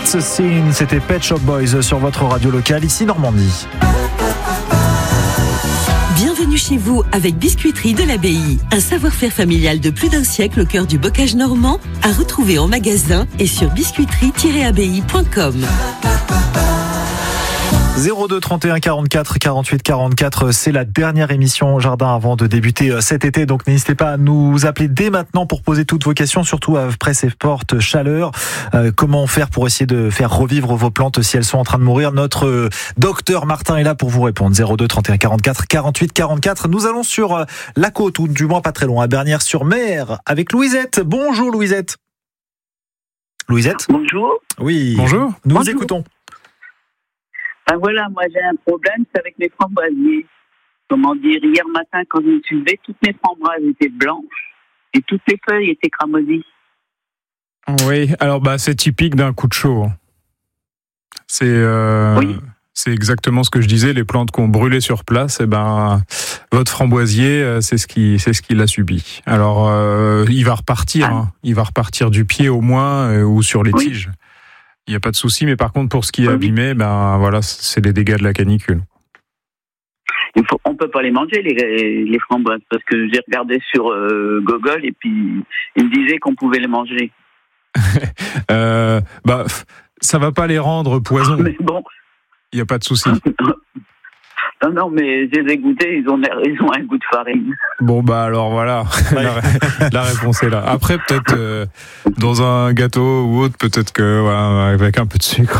It's a Sin, c'était Pet Shop Boys sur votre radio locale, ici Normandie. Bienvenue chez vous avec Biscuiterie de l'Abbaye. Un savoir-faire familial de plus d'un siècle au cœur du bocage normand, à retrouver en magasin et sur biscuiterie-abbaye.com. 02 31 44 48 44, c'est la dernière émission Jardin avant de débuter cet été, donc n'hésitez pas à nous appeler dès maintenant pour poser toutes vos questions, surtout après ces fortes chaleurs. Comment faire pour essayer de faire revivre vos plantes si elles sont en train de mourir? Notre docteur Martin est là pour vous répondre. 02 31 44 48 44. Nous allons sur la côte, ou du moins pas très loin, à Bernières-sur-Mer, avec Louisette. Bonjour Louisette. Louisette? Bonjour. Oui. Bonjour. Nous Bonjour. vous écoutons. Ben voilà, moi j'ai un problème, c'est avec mes framboisiers. Comment dire, hier matin quand je me suis levée, toutes mes framboises étaient blanches et toutes les feuilles étaient cramodies. Oui, alors c'est typique d'un coup de chaud. Oui. C'est exactement ce que je disais, les plantes qu'on brûlait sur place, votre framboisier, c'est ce qui l'a subi. Alors il va repartir du pied au moins ou sur les tiges. Il n'y a pas de souci, mais par contre pour ce qui est abîmé, c'est les dégâts de la canicule. On peut pas les manger les framboises parce que j'ai regardé sur Google et puis il me disait qu'on pouvait les manger. Ça va pas les rendre poison. Mais bon. Il n'y a pas de souci. Non, mais je les ai goûtés, ils ont un goût de farine. Bon, alors voilà, la réponse est là. Après, peut-être dans un gâteau ou autre, peut-être que, voilà, avec un peu de sucre.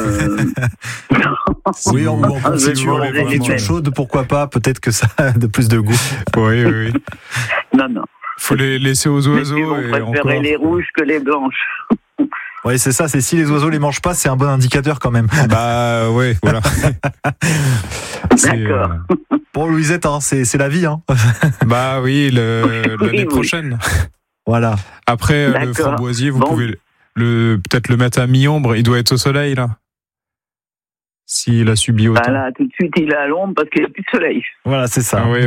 Oui, en confiture chaude, pourquoi pas, peut-être que ça a de plus de goût. Oui. Non. Faut les laisser aux oiseaux. Mais on préférait les rouges que les blanches. Oui, c'est ça, c'est si les oiseaux les mangent pas, c'est un bon indicateur quand même. Oui, voilà. D'accord. Bon, Louisette, c'est la vie, hein. Oui, l'année prochaine. Voilà. Après, le framboisier, vous pouvez peut-être le mettre à mi-ombre, il doit être au soleil, là. S'il a subi autant. Là, tout de suite, il est à l'ombre parce qu'il n'y a plus de soleil. Voilà, c'est ça. Ah, oui.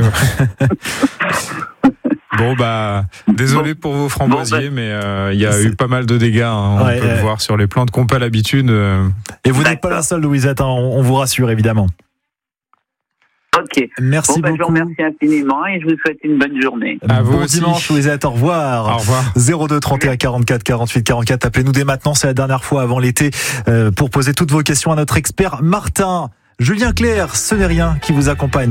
Bon, désolé pour vos framboisiers, mais il y a eu pas mal de dégâts. On peut le voir sur les plantes qui n'ont pas l'habitude. Et vous n'êtes pas la seule, Louisette, on vous rassure, évidemment. Ok. Merci beaucoup. Je vous remercie infiniment et je vous souhaite une bonne journée. À vous bon aussi. Dimanche, Louisette, au revoir. Au revoir. 02 31 44 48 44. Appelez-nous dès maintenant, c'est la dernière fois avant l'été pour poser toutes vos questions à notre expert Martin. Julien Clerc, ce n'est rien qui vous accompagne.